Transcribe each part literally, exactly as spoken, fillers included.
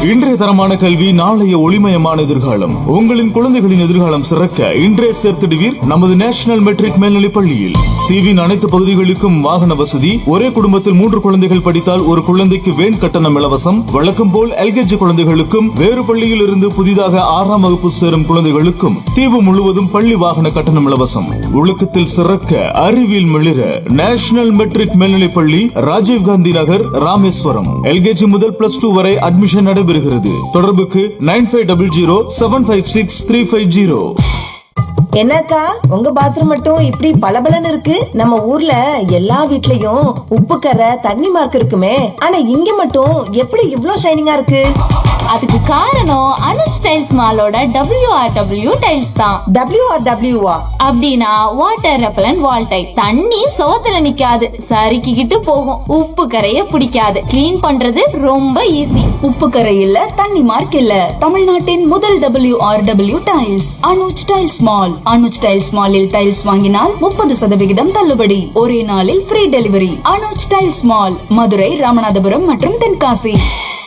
இன்றைய தரமான கல்வி நாளைய ஒளிமயமான எதிர்காலம். உங்களின் குழந்தைகளின் எதிர்காலம் சிறக்க இன்றைய சேர்த்திடுவீர் நமது நேஷனல் மெட்ரிக் மேல்நிலைப் பள்ளியில். தீவின் அனைத்து பகுதிகளுக்கும் வாகன வசதி. ஒரே குடும்பத்தில் மூன்று குழந்தைகள் படித்தால் ஒரு குழந்தைக்கு வேன் கட்டணம் இலவசம். வழக்கம் போல் எல்கேஜி குழந்தைகளுக்கும் வேறு பள்ளியில் இருந்து புதிதாக ஆறாம் வகுப்பு சேரும் குழந்தைகளுக்கும் தீவு முழுவதும் பள்ளி வாகன கட்டணம் இலவசம். ஒழுக்கத்தில் சிறக்க, அறிவியல் மிளிர நேஷனல் மெட்ரிக் மேல்நிலைப் பள்ளி, ராஜீவ்காந்தி நகர், ராமேஸ்வரம். எல்கேஜி முதல் பிளஸ் டூ வரை அட்மிஷன் நடைபெறுகிறது. தொடர்புக்கு nine five double zero seven five six three five zero. என்னக்கா உங்க பாத்ரூம் மட்டும் இப்படி பளபளன்னு இருக்கு? நம்ம ஊர்ல எல்லா வீட்லயும் உப்பு கரை, தண்ணி மார்க் இருக்குமே, ஆனா இங்க மட்டும் எப்படி இவ்ளோ ஷைனிங்கா இருக்கு? அதுக்கு காரணம் Anuj tiles மாலோட W R W tiles தான். டபிள்யூ ஆர் டபிள்யூவா அப்படின்னா வாட்டர் ரெப்பலண்ட் வால் டைல். தண்ணி சோத்துல நிக்காது, சறுக்கிக்கிட்டு போகும். உப்பு கரைய பிடிக்காது, கிளீன் பண்றது ரொம்ப ஈஸி. உப்பு கரை இல்ல, தண்ணி மார்க் இல்ல. தமிழ்நாட்டின் முதல் W R W tiles Anuj tiles mall. Anuj tiles மாலில் டைல்ஸ் வாங்கினால் முப்பது சதவிகிதம் தள்ளுபடி. ஒரே நாளில் free delivery. Anuj tiles mall, Madurai, Ramanathapuram மற்றும் தென்காசி.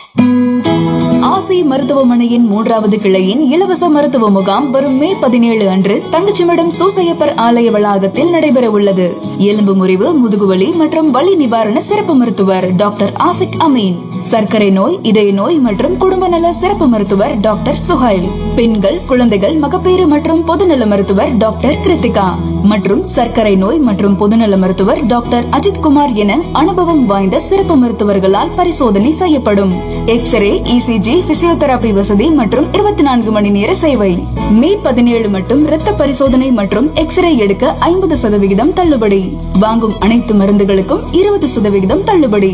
ஆசி மருத்துவமனையின் மூன்றாவது கிளையின் இலவச மருத்துவ முகாம் வரும் மே பதினேழு அன்று தங்கச்சிமடம் சூசையப்பர் ஆலய வளாகத்தில் நடைபெற உள்ளது. எலும்பு முறிவு, முதுகுவலி மற்றும் வலி நிவாரண சிறப்பு மருத்துவர் டாக்டர் ஆசிக் அமீன், சர்க்கரை நோய், இதய நோய் மற்றும் குடும்ப நல சிறப்பு மருத்துவர் டாக்டர் சுஹைல், பெண்கள், குழந்தைகள், மகப்பேறு மற்றும் பொதுநல மருத்துவர் டாக்டர் கிருத்திகா மற்றும் சர்க்கரை நோய் மற்றும் பொதுநல மருத்துவர் டாக்டர் அஜித் குமார் என அனுபவம் வாய்ந்த சிறப்பு மருத்துவர்களால் பரிசோதனை செய்யப்படும். எக்ஸ்ரே, இசிஜி, பிசியோதெரபி வசதி மற்றும் இருபத்தி நான்கு மணி நேர சேவை. மே பதினேழு மட்டும் இரத்த பரிசோதனை மற்றும் எக்ஸ்ரே எடுக்க ஐம்பது சதவிகிதம் தள்ளுபடி. வாங்கும் அனைத்து மருந்துகளுக்கும் இருபது சதவிகிதம் தள்ளுபடி.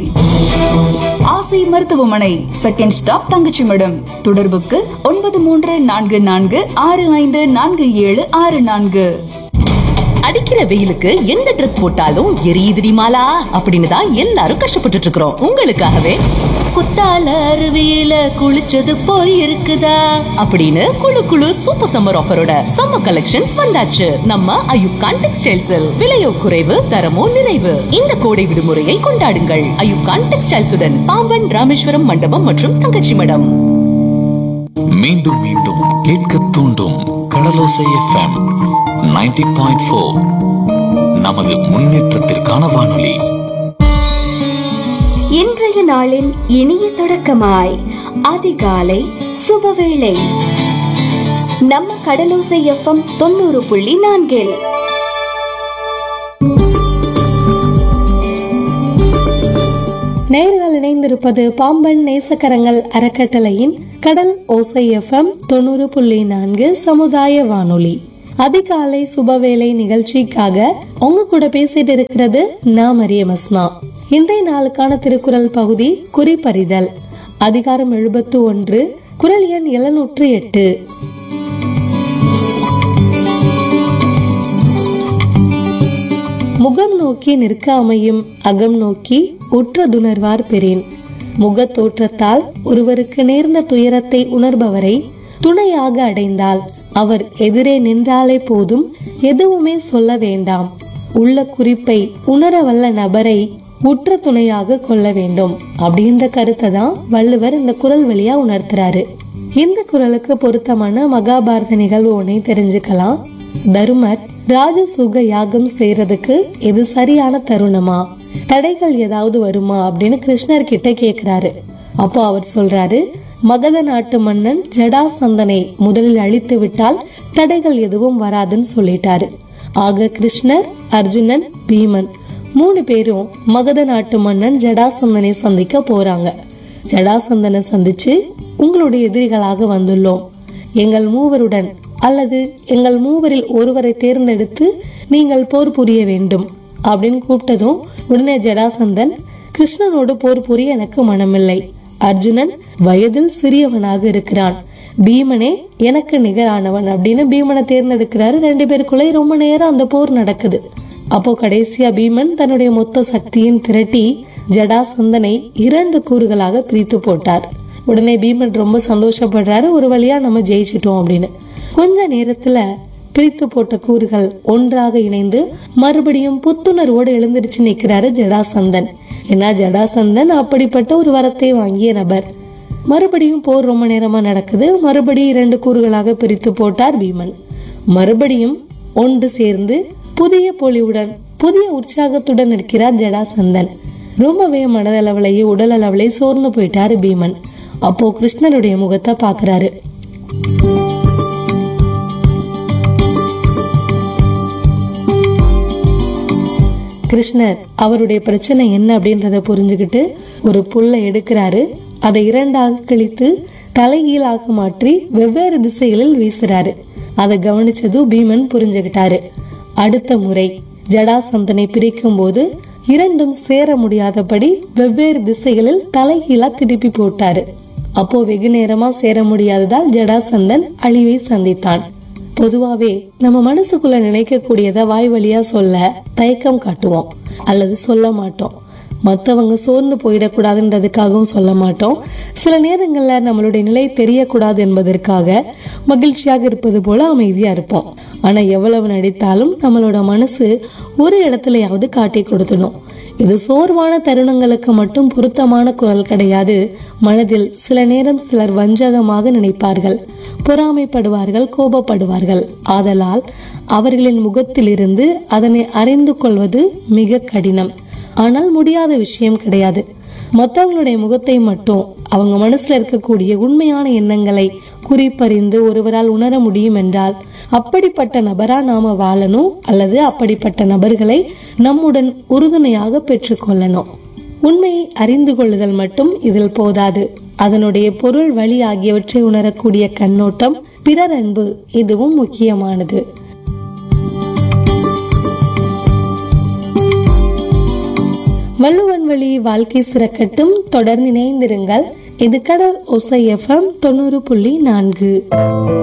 ஆசி மருத்துவமனை, செகண்ட் ஸ்டாப், தங்கச்சிமடம். தொடர்புக்கு ஒன்பது மூன்று நான்கு நான்கு ஆறு ஐந்து நான்கு ஏழு ஆறு நான்கு. அடிக்கிற வெயிலுக்கு எந்த ட்ரெஸ் போட்டாலும் எரியுதுடி மாலா அப்படின்னு தான் எல்லாரும் கஷ்டப்பட்டுட்டு இருக்கிறோம். உங்களுக்காகவே குத்தால அருவியில குளிச்சது போல் இருக்குதா அப்படின்னு குளு குளு சூப்பர் சம்மர் ஆஃபரோட சம்மர் கலெக்ஷன்ஸ் வந்தாச்சு நம்ம அயூப் கான் டெக்ஸ்டைல்ஸில். விலையோ குறைவு, தரமோ நிறைவு. இந்த கோடை விடுமுறையை கொண்டாடுங்கள் அயூப் கான் டெக்ஸ்டைல்ஸ் உடன். பாம்பன், ராமேஸ்வரம் மண்டபம் மற்றும் தங்கச்சிமடம். மீண்டும் மீண்டும் கேட்க தூண்டும் கடலோசை எஃப்எம் நைன்டி பாயிண்ட் ஃபோர். நமது முன்னேற்றத்திற்கான வானொலி. இன்றைய நாளின் இனிய தொடக்கமாய் அதிகாலை சுபவேளை நம்ம கடலோசை எஃப்எம் தொண்ணூறு புள்ளி நான்கில். நேயர்கள் இணைந்திருப்பது பாம்பன் நேசக்கரங்கள் அறக்கட்டளையின் கடல் ஓசை எஃப்எம் தொண்ணூறு புள்ளி நான்கு சமுதாய வானொலி. அதிகாலை சுபவேளை நிகழ்ச்சிக்காக உங்க கூட பேசிட்டு இருக்கிறது நான் மரியமஸ்னா. இன்றைய நாளுக்கான திருக்குறள் பகுதி குறிப்பறிதல், அதிகாரம் எழுபத்து ஒன்று, குறள் எண் எழுநூற்று எட்டு. முகம் நோக்கி நிற்க அமையும், அகம் நோக்கி உற்றதுணர்வார் பெறின். முக தோற்றத்தால் ஒருவருக்கு நேர்ந்த துயரத்தை உணர்பவரை துணையாக அடைந்தால் அவர் எதிரே நின்றாலே போதும், எதுவுமே சொல்ல வேண்டாம். உள்ள குறிப்பை உணர வல்ல நபரை உற்ற துணையாக கொள்ள வேண்டும் அப்படின்ற கருத்தை தான் வள்ளுவர் இந்த குறள் வழியா உணர்த்துறாரு. இந்த குறளுக்கு பொருத்தமான மகாபாரத நிகழ்வு ஒன்னை தெரிஞ்சுக்கலாம். தருமர் ராஜசூக யாகம் செய்யறதுக்கு இது சரியான தருணமா, தடைகள் ஏதாவது வருமா அப்படின்னு கிருஷ்ணர் கிட்ட கேக்குறாரு. அப்போ அவர் சொல்றாரு, மகத நாட்டு மன்னன் ஜடாசந்தனை முதலில் அழித்து விட்டால் தடைகள் எதுவும் வராதுன்னு சொல்லிட்டாரு. ஆக கிருஷ்ணர், அர்ஜுனன், பீமன் மூணு பேரும் மகத நாட்டு மன்னன் ஜடாசந்தனை சந்திக்க போறாங்க. ஜடாசந்தனை சந்திச்சு, உங்களுடைய எதிரிகளாக வந்துள்ளோம், எங்கள் மூவருடன் அல்லது எங்கள் மூவரில் ஒருவரை தேர்ந்தெடுத்து நீங்கள் போர் புரிய வேண்டும் அப்படின்னு கூப்பிட்டதும் உடனே ஜடாசந்தன், கிருஷ்ணனோடு போர் புரிய எனக்கு மனமில்லை. அர்ஜுனன் வயதில் சிறியவனாக இருக்கிறான், பீமனே எனக்கு நிகரானவன் அப்படின்னு பீமனை தேர்ந்தெடுக்கிறாரு. ரெண்டு பேருக்குள்ளே ரொம்ப நேரம் அந்த போர் நடக்குது. அப்போ கடைசியா பீமன் தன்னுடைய மொத்த சக்தியின் திரட்டி ஜடாசந்தனை இரண்டு கூறுகளாக பிரித்து போட்டார். உடனே பீமன் ரொம்ப சந்தோஷப்படுறாரு, ஒரு வழியா நம்ம ஜெயிச்சிட்டோம் அப்படின்னு. கொஞ்ச நேரத்துல பிரித்து போட்ட கூறுகள் ஒன்றாக இணைந்து மறுபடியும் புத்துணர்வோடு எழுந்திருச்சு நிக்கிறாரு ஜடாசந்தன். ஏன்னா ஜடாசந்தன் அப்படிப்பட்ட ஒரு வரத்தை வாங்கிய நபர். மறுபடியும் போர் ரொம்ப நேரமா நடக்குது. மறுபடியும் இரண்டு கூறுகளாக பிரித்து போட்டார் பீமன். மறுபடியும் ஒன்று சேர்ந்து புதிய பொலிவுடன் புதிய உற்சாகத்துடன் இருக்கிறார் ஜடாசந்தன். ரொம்பவே மனதளவிலேயே உடல் அளவிலே சோர்ந்து போயிட்டாரு பீமன். அப்போ கிருஷ்ணருடைய முகத்தை பாக்குறாரு. கிருஷ்ணர் அவருடைய பிரச்சனை என்ன அப்படின்றத புரிஞ்சுக்கிட்டு ஒரு புல்லை எடுக்கிறாரு. அதை இரண்டாக கிழித்து தலைகீழாக மாற்றி வெவ்வேறு திசைகளில் வீசுறாரு. அதை கவனிச்சதும் பீமன் புரிஞ்சுக்கிட்டாரு. அடுத்த முறை ஜடாசந்தனை பிரிக்கும் போது இரண்டும் சேர முடியாதபடி வெவ்வேறு திசைகளில் தலைகீழா திருப்பி போட்டாரு. அப்போ வெகு நேரமா சேர முடியாததால் ஜடாசந்தன் அழிவை சந்தித்தான். பொதுவாவே நம்ம மனசுக்குள்ள நினைக்க கூடியத வாய் வழியா சொல்ல தயக்கம் காட்டுவோம் அல்லது சொல்ல மாட்டோம். மத்தவங்க சோர்ந்து போயிடக்கூடாதுன்றதுக்காகவும் சொல்ல மாட்டோம். சில நேரங்கள்ல நம்மளுடைய நிலை தெரியக்கூடாது என்பதற்காக மகிழ்ச்சியாக இருப்பது போல அமைதியா இருப்போம். ஆனா எவ்வளவு நடித்தாலும் நம்மளோட மனசு ஒரு இடத்துலயாவது காட்டி கொடுத்துடும். இது சோர்வான தருணங்களுக்கு மட்டும் பொருத்தமான குரல் கிடையாது. மனதில் சில நேரம் சிலர் வஞ்சகமாக நினைப்பார்கள், பொறாமைப்படுவார்கள், கோபப்படுவார்கள். ஆதலால் அவர்களின் முகத்திலிருந்து அதனை அறிந்து கொள்வது மிக கடினம். ஆனால் முடியாத விஷயம் கிடையாது. மற்றவங்களுடைய முகத்தை மட்டும் அவங்க மனசுல இருக்கக்கூடிய உண்மையான எண்ணங்களை குறிப்பறிந்து ஒருவரால் உணர முடியும் என்றால் அப்படிப்பட்ட நபரா நாம வாழணும் அல்லது அப்படிப்பட்ட நபர்களை நம்முடன் உறுதுணையாக பெற்றுக்கொள்ளணும். உண்மையை அறிந்து கொள்ளுதல் மட்டும் இதில் போதாது. அதனுடைய பொருள் வழி ஆகியவற்றை உணரக்கூடிய கண்ணோட்டம், பிறர் அன்பு, இதுவும் முக்கியமானது. வள்ளுவன் வழி வாழ்க்கை சிறக்கட்டும். தொடர்ந்து இணைந்திருங்கள். இது கடல் ஓசை எஃப்எம் தொண்ணூறு புள்ளி நான்கு.